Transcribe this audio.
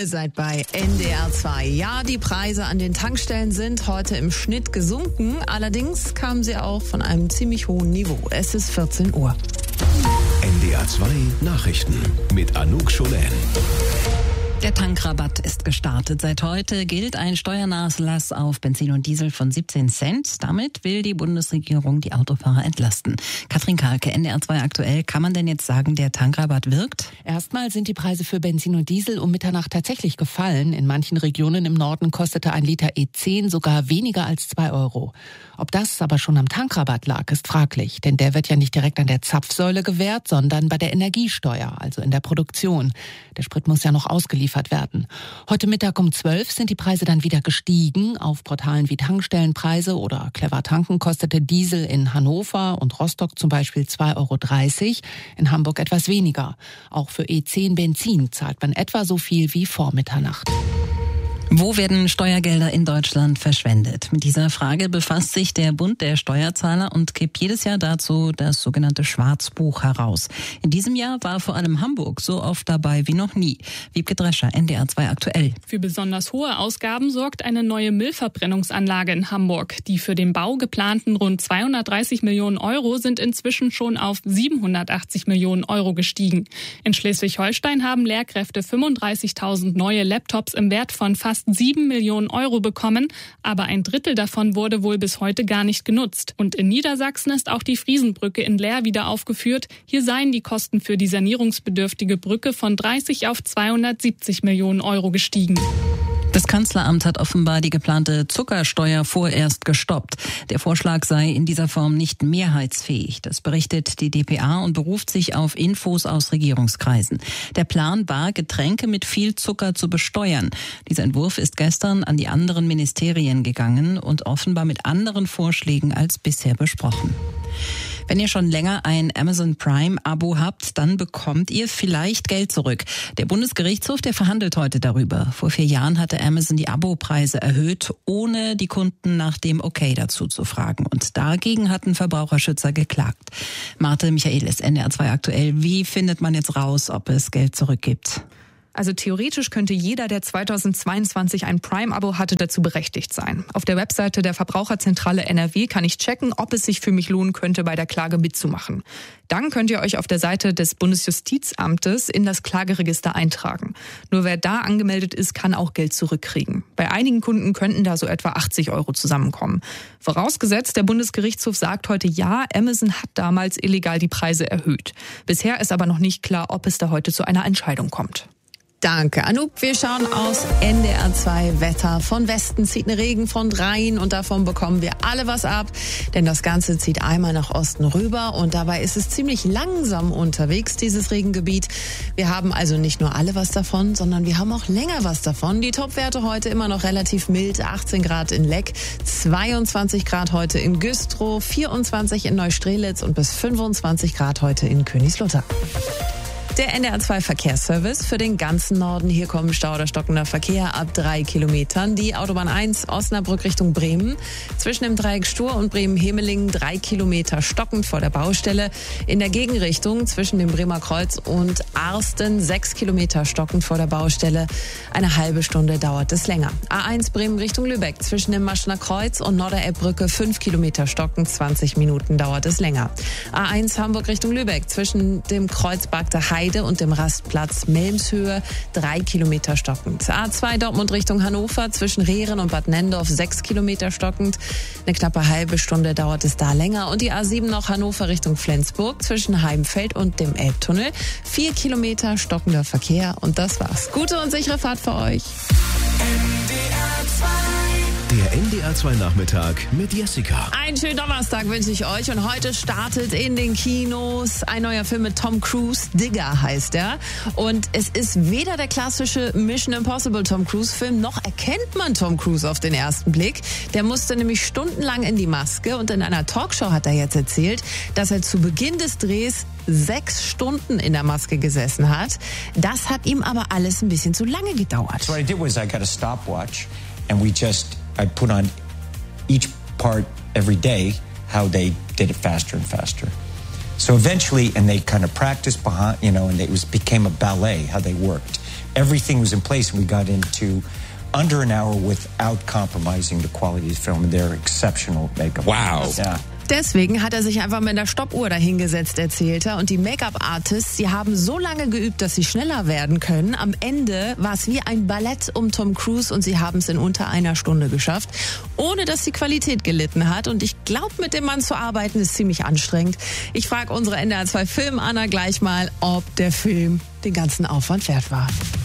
Ihr seid bei NDR 2. Ja, die Preise an den Tankstellen sind heute im Schnitt gesunken. Allerdings kamen sie auch von einem ziemlich hohen Niveau. Es ist 14 Uhr. NDR 2 Nachrichten mit Anouk Scholen. Der Tankrabatt ist gestartet. Seit heute gilt ein Steuernachlass auf Benzin und Diesel von 17 Cent. Damit will die Bundesregierung die Autofahrer entlasten. Katrin Kahlke, NDR 2 aktuell. Kann man denn jetzt sagen, der Tankrabatt wirkt? Erstmal sind die Preise für Benzin und Diesel um Mitternacht tatsächlich gefallen. In manchen Regionen im Norden kostete ein Liter E10 sogar weniger als 2 Euro. Ob das aber schon am Tankrabatt lag, ist fraglich. Denn der wird ja nicht direkt an der Zapfsäule gewährt, sondern bei der Energiesteuer, also in der Produktion. Der Sprit muss ja noch ausgeliefert werden. Heute Mittag um 12 sind die Preise dann wieder gestiegen. Auf Portalen wie Tankstellenpreise oder Clever Tanken kostete Diesel in Hannover und Rostock zum Beispiel 2,30 Euro, in Hamburg etwas weniger. Auch für E10 Benzin zahlt man etwa so viel wie vor Mitternacht. Wo werden Steuergelder in Deutschland verschwendet? Mit dieser Frage befasst sich der Bund der Steuerzahler und gibt jedes Jahr dazu das sogenannte Schwarzbuch heraus. In diesem Jahr war vor allem Hamburg so oft dabei wie noch nie. Wiebke Drescher, NDR 2 aktuell. Für besonders hohe Ausgaben sorgt eine neue Müllverbrennungsanlage in Hamburg. Die für den Bau geplanten rund 230 Millionen Euro sind inzwischen schon auf 780 Millionen Euro gestiegen. In Schleswig-Holstein haben Lehrkräfte 35.000 neue Laptops im Wert von fast 7 Millionen Euro bekommen, aber ein Drittel davon wurde wohl bis heute gar nicht genutzt. Und in Niedersachsen ist auch die Friesenbrücke in Leer wieder aufgeführt. Hier seien die Kosten für die sanierungsbedürftige Brücke von 30 auf 270 Millionen Euro gestiegen. Das Kanzleramt hat offenbar die geplante Zuckersteuer vorerst gestoppt. Der Vorschlag sei in dieser Form nicht mehrheitsfähig. Das berichtet die dpa und beruft sich auf Infos aus Regierungskreisen. Der Plan war, Getränke mit viel Zucker zu besteuern. Dieser Entwurf ist gestern an die anderen Ministerien gegangen und offenbar mit anderen Vorschlägen als bisher besprochen. Wenn ihr schon länger ein Amazon Prime-Abo habt, dann bekommt ihr vielleicht Geld zurück. Der Bundesgerichtshof, der verhandelt heute darüber. Vor 4 Jahren hatte Amazon die Abopreise erhöht, ohne die Kunden nach dem Okay dazu zu fragen. Und dagegen hatten Verbraucherschützer geklagt. Marte Michaelis, NDR 2 aktuell. Wie findet man jetzt raus, ob es Geld zurückgibt? Also theoretisch könnte jeder, der 2022 ein Prime-Abo hatte, dazu berechtigt sein. Auf der Webseite der Verbraucherzentrale NRW kann ich checken, ob es sich für mich lohnen könnte, bei der Klage mitzumachen. Dann könnt ihr euch auf der Seite des Bundesjustizamtes in das Klageregister eintragen. Nur wer da angemeldet ist, kann auch Geld zurückkriegen. Bei einigen Kunden könnten da so etwa 80 Euro zusammenkommen. Vorausgesetzt, der Bundesgerichtshof sagt heute ja, Amazon hat damals illegal die Preise erhöht. Bisher ist aber noch nicht klar, ob es da heute zu einer Entscheidung kommt. Danke, Anouk. Wir schauen aus NDR 2 Wetter. Von Westen zieht ein Regenfront rein und davon bekommen wir alle was ab. Denn das Ganze zieht einmal nach Osten rüber und dabei ist es ziemlich langsam unterwegs, dieses Regengebiet. Wir haben also nicht nur alle was davon, sondern wir haben auch länger was davon. Die Topwerte heute immer noch relativ mild. 18 Grad in Leck, 22 Grad heute in Güstrow, 24 in Neustrelitz und bis 25 Grad heute in Königslutter. Der NDR 2 Verkehrsservice für den ganzen Norden. Hier kommen Stau oder stockender Verkehr ab 3 Kilometern. Die Autobahn 1 Osnabrück Richtung Bremen. Zwischen dem Dreieck Stur und Bremen-Hemelingen 3 Kilometer stockend vor der Baustelle. In der Gegenrichtung zwischen dem Bremer Kreuz und Arsten 6 Kilometer stockend vor der Baustelle. Eine halbe Stunde dauert es länger. A1 Bremen Richtung Lübeck. Zwischen dem Maschner Kreuz und Norderelbbrücke 5 Kilometer stockend. 20 Minuten dauert es länger. A1 Hamburg Richtung Lübeck. Zwischen dem Kreuzberg der Heide und dem Rastplatz Melmshöhe 3 Kilometer stockend. A2 Dortmund Richtung Hannover zwischen Rehren und Bad Nendorf 6 Kilometer stockend. Eine knappe halbe Stunde dauert es da länger. Und die A7 noch Hannover Richtung Flensburg zwischen Heimfeld und dem Elbtunnel 4 Kilometer stockender Verkehr. Und das war's. Gute und sichere Fahrt für euch. Der NDR 2 Nachmittag mit Jessica. Einen schönen Donnerstag wünsche ich euch und heute startet in den Kinos ein neuer Film mit Tom Cruise, Digger heißt er. Und es ist weder der klassische Mission Impossible Tom Cruise Film, noch erkennt man Tom Cruise auf den ersten Blick. Der musste nämlich stundenlang in die Maske und in einer Talkshow hat er jetzt erzählt, dass er zu Beginn des Drehs 6 Stunden in der Maske gesessen hat. Das hat ihm aber alles ein bisschen zu lange gedauert. So what I did was I got a stopwatch and I put on each part every day how they did it faster and faster. So eventually, and they kind of practiced behind, and it became a ballet how they worked. everything was in place, and we got into under an hour without compromising the quality of the film. They're exceptional makeup. Wow. Yeah. Deswegen hat er sich einfach mit einer Stoppuhr dahingesetzt, erzählt er. Und die Make-up-Artists, die haben so lange geübt, dass sie schneller werden können. Am Ende war es wie ein Ballett um Tom Cruise und sie haben es in unter einer Stunde geschafft, ohne dass die Qualität gelitten hat. Und ich glaube, mit dem Mann zu arbeiten ist ziemlich anstrengend. Ich frage unsere NDR 2 Film Anna gleich mal, ob der Film den ganzen Aufwand wert war.